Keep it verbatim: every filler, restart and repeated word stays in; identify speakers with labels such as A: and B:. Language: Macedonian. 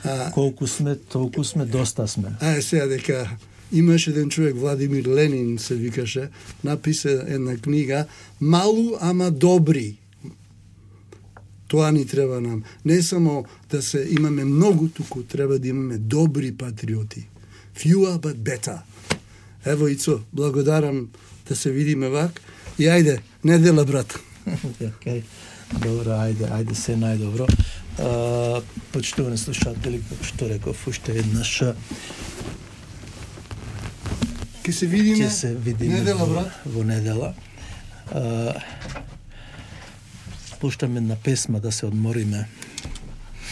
A: А,
B: колку сме, толку сме, доста сме.
A: А, сега дека имаше еден човек, Владимир Ленин се викаше, написа една книга "Малу, ама добри". Тоа ни треба нам. Не само да се имаме многу, туку треба да имаме добри патриоти. Fewer but better. Ево Ицо, благодарам да се видиме вак. И ајде, недела, брат.
B: Okay. Добро, ајде, ајде се најдобро. Uh, почитувани слушатели, како што реков, уште еднаш
A: Ке се видиме,
B: ќе се видиме
A: недела,
B: во,
A: брат.
B: во недела. Uh, пуштаме една песма да се одмориме.